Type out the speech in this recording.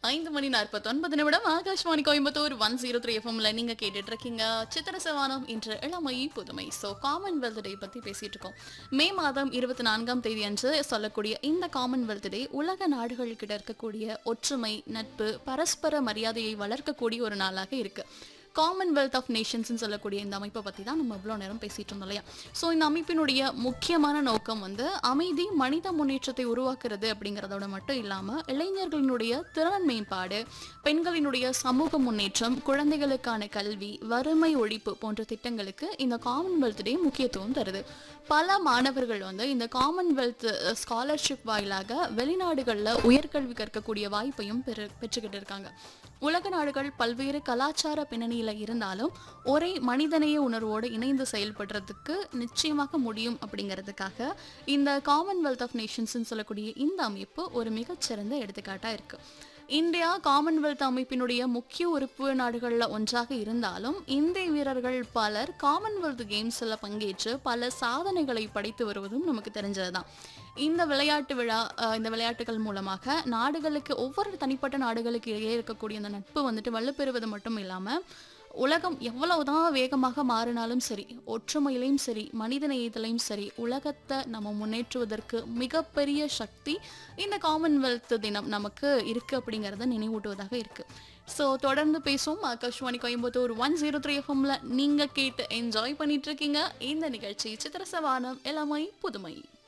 5:49 ஆகாஷ்வாணி கோயம்புத்தூர் 103 எஃப்எம்ல நீங்க கேட்டுட்டு இருக்கீங்க சித்திர சவானம் என்ற இளமை புதுமை. ஸோ காமன்வெல்த் டே பத்தி பேசிட்டு இருக்கோம். மே மாதம் 24ஆம் தேதி அன்று சொல்லக்கூடிய இந்த காமன்வெல்த் டே உலக நாடுகள் கிட்ட இருக்கக்கூடிய ஒற்றுமை, நட்பு, பரஸ்பர மரியாதையை வளர்க்கக்கூடிய ஒரு நாளாக இருக்கு. காமன்வெல்த் ஆஃப் நேஷன்ஸ் சொல்லக்கூடிய இந்த அமைப்பை பற்றி தான் நம்ம இவ்வளோ நேரம் பேசிட்டு இருந்தோம் இல்லையா. ஸோ இந்த அமைப்பினுடைய முக்கியமான நோக்கம் அமைதி, மனித முன்னேற்றத்தை உருவாக்குறது அப்படிங்கிறதோட மட்டும் இல்லாமல் இளைஞர்களினுடைய திறன் மேம்பாடு, பெண்களினுடைய சமூக முன்னேற்றம், குழந்தைகளுக்கான கல்வி, வறுமை ஒழிப்பு போன்ற திட்டங்களுக்கு இந்த காமன்வெல்த் டே முக்கியத்துவம் தருது. பல மாணவர்கள் இந்த காமன்வெல்த் ஸ்காலர்ஷிப் வாயிலாக வெளிநாடுகளில் உயர்கல்வி கற்கக்கூடிய வாய்ப்பையும் பெற்றுக்கிட்டு இருக்காங்க. உலக நாடுகள் பல்வேறு கலாச்சார பின்னணியில் இருந்தாலும் ஒரே மனிதநேய உணர்வோடு இணைந்து செயல்படுறதுக்கு நிச்சயமாக முடியும் அப்படிங்கிறதுக்காக இந்த காமன்வெல்த் ஆஃப் நேஷன்ஸ் சொல்லக்கூடிய இந்த அமைப்பு ஒரு மிகச்சிறந்த எடுத்துக்காட்டாக இருக்குது. இந்தியா காமன்வெல்த் அமைப்பினுடைய முக்கிய உறுப்பு நாடுகளில் ஒன்றாக இருந்தாலும் இந்திய வீரர்கள் பலர் காமன்வெல்த் கேம்ஸில் பங்கேற்று பல சாதனைகளை படைத்து வருவதும் நமக்கு தெரிஞ்சது தான். இந்த விளையாட்டுகள் மூலமாக நாடுகளுக்கு, ஒவ்வொரு தனிப்பட்ட நாடுகளுக்கு இடையே இருக்கக்கூடிய அந்த நட்பு வலுப்பெறுவது மட்டும் இல்லாமல் உலகம் எவ்வளவுதான் வேகமாக மாறினாலும் சரி, ஒற்றுமையிலையும் சரி, மனிதநேயத்திலையும் சரி, உலகத்தை நம்ம முன்னேற்றுவதற்கு மிகப்பெரிய சக்தி இந்த காமன்வெல்த் தினம் நமக்கு இருக்கு அப்படிங்கிறத நினைவூட்டுவதாக இருக்கு. ஸோ தொடர்ந்து பேசுவோம். ஆகாஷ்வாணி கோயம்புத்தூர் 103 எஃப்எம்ல நீங்க கேட்டு என்ஜாய் பண்ணிட்டு இருக்கீங்க இந்த நிகழ்ச்சி சித்திர சவானம் இளமை புதுமை.